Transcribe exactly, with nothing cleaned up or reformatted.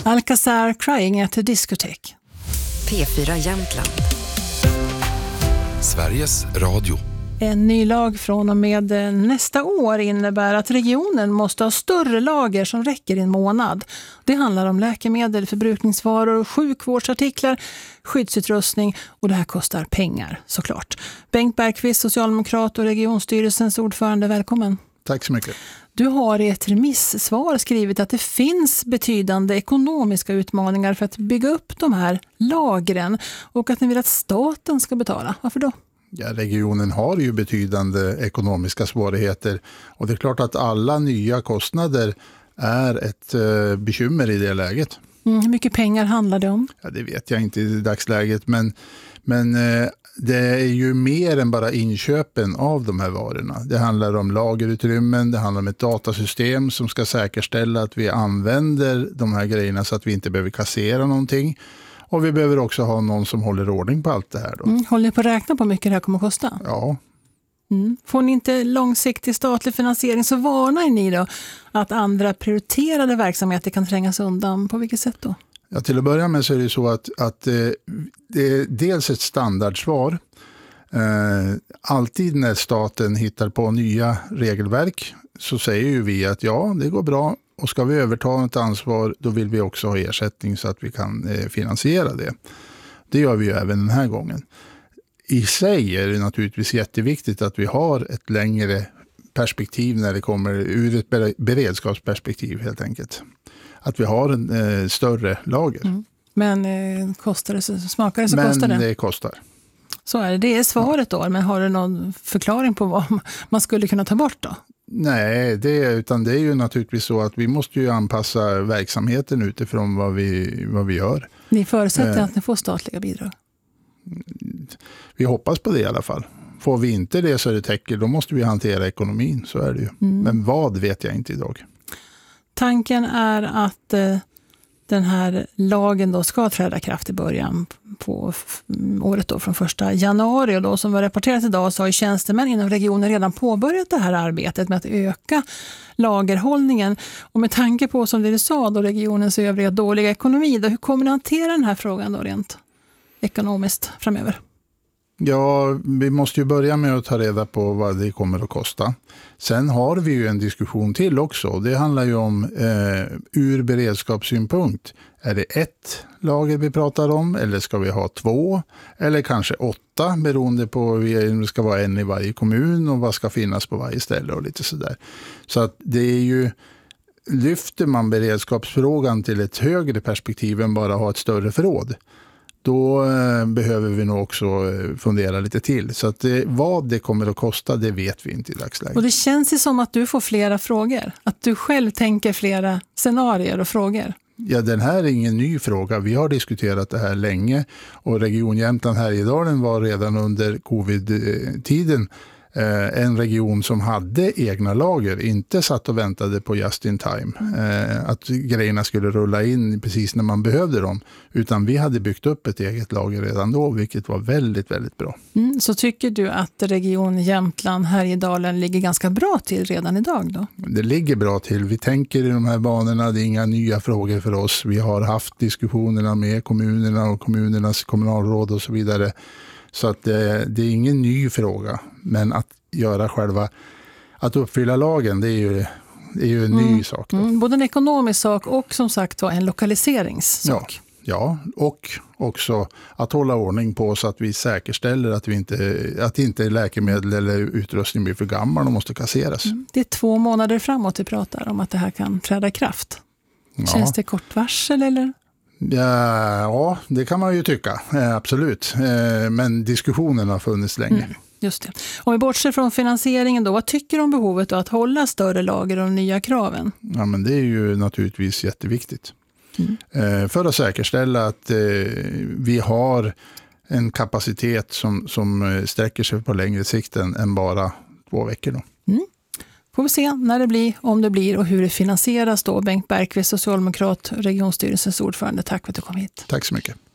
Alcazar Crying at the Discotheque. P fyra Jämtland. Sveriges Radio. En ny lag från och med nästa år innebär att regionen måste ha större lager som räcker i en månad. Det handlar om läkemedel, förbrukningsvaror, sjukvårdsartiklar, skyddsutrustning och det här kostar pengar såklart. Bengt Bergqvist, socialdemokrat och regionstyrelsens ordförande, välkommen. Tack så mycket. Du har i ett remissvar skrivit att det finns betydande ekonomiska utmaningar för att bygga upp de här lagren och att ni vill att staten ska betala. Varför då? Ja, regionen har ju betydande ekonomiska svårigheter och det är klart att alla nya kostnader är ett eh, bekymmer i det läget. Mm, hur mycket pengar handlar det om? Ja, det vet jag inte i dagsläget, men, men eh, det är ju mer än bara inköpen av de här varorna. Det handlar om lagerutrymmen, det handlar om ett datasystem som ska säkerställa att vi använder de här grejerna så att vi inte behöver kassera någonting. Och vi behöver också ha någon som håller ordning på allt det här. Då. Mm, håller ni på att räkna på hur mycket det här kommer att kosta? Ja. Mm. Får ni inte långsiktig statlig finansiering så varnar ni då att andra prioriterade verksamheter kan trängas undan. På vilket sätt då? Ja, till att börja med så är det så att, att eh, det är dels ett standardsvar. Eh, alltid när staten hittar på nya regelverk så säger ju vi att ja, det går bra. Och ska vi överta ett ansvar, då vill vi också ha ersättning så att vi kan eh, finansiera det. Det gör vi ju även den här gången. I sig är det naturligtvis jätteviktigt att vi har ett längre perspektiv när det kommer ur ett beredskapsperspektiv helt enkelt. Att vi har en eh, större lager. Mm. Men eh, kostar det så smakar det så Men kostar det. Men det kostar. Så är det. Det är svaret då. Men har du någon förklaring på vad man skulle kunna ta bort då? Nej, det, utan det är ju naturligtvis så att vi måste ju anpassa verksamheten utifrån vad vi, vad vi gör. Ni förutsätter eh, att ni får statliga bidrag? Vi hoppas på det i alla fall. Får vi inte det så är det täcker, då måste vi hantera ekonomin, så är det ju. Mm. Men vad vet jag inte idag. Tanken är att eh, den här lagen då ska träda kraft i början på f- året då från första januari och då som var rapporterat idag så har ju tjänstemän inom regionen redan påbörjat det här arbetet med att öka lagerhållningen och med tanke på som det du sa då regionens övriga dåliga ekonomi då, hur kommer ni hantera den här frågan då rent ekonomiskt framöver? Ja, vi måste ju börja med att ta reda på vad det kommer att kosta. Sen har vi ju en diskussion till också. Det handlar ju om eh, ur beredskapssynpunkt. Är det ett lager vi pratar om eller ska vi ha två eller kanske åtta beroende på om det ska vara en i varje kommun och vad ska finnas på varje ställe och lite sådär. Så att det är ju, lyfter man beredskapsfrågan till ett högre perspektiv än bara ha ett större förråd. Då eh, behöver vi nog också eh, fundera lite till. Så att det, vad det kommer att kosta, det vet vi inte i dagsläget. Och det känns ju som att du får flera frågor. Att du själv tänker flera scenarier och frågor. Ja, den här är ingen ny fråga. Vi har diskuterat det här länge. Och Region Jämtland Härjedalen var redan under covid-tiden eh, en region som hade egna lager. Inte satt och väntade på just in time. Eh, att grejerna skulle rulla in precis när man behövde dem. Utan vi hade byggt upp ett eget lager redan då, vilket var väldigt, väldigt bra. Mm, så tycker du att Region Jämtland Härjedalen ligger ganska bra till redan idag då? Det ligger bra till. Vi tänker i de här banorna. Det är inga nya frågor för oss. Vi har haft diskussionerna med kommunerna och kommunernas kommunalråd och så vidare. Så att det, det är ingen ny fråga. Men att göra själva, att uppfylla lagen, det är ju, det är ju en mm. ny sak. Då. Mm, både en ekonomisk sak och som sagt var en lokaliseringssak. Ja. Ja, och också att hålla ordning på så att vi säkerställer att, vi inte, att inte läkemedel eller utrustning blir för gammal och måste kasseras. Mm. Det är två månader framåt vi pratar om att det här kan träda i kraft. Ja. Känns det kort varsel eller? Ja, ja, det kan man ju tycka, eh, absolut. Eh, men diskussionen har funnits länge. Mm. Just det. Om vi bortser från finansieringen då, vad tycker du om behovet att hålla större lager och de nya kraven? Ja, men det är ju naturligtvis jätteviktigt. Mm. Eh, för att säkerställa att eh, vi har en kapacitet som, som sträcker sig på längre sikt än, än bara två veckor då. Mm. Får vi se när det blir, om det blir och hur det finansieras då. Bengt Bergqvist, socialdemokrat, regionstyrelsens ordförande. Tack för att du kom hit. Tack så mycket.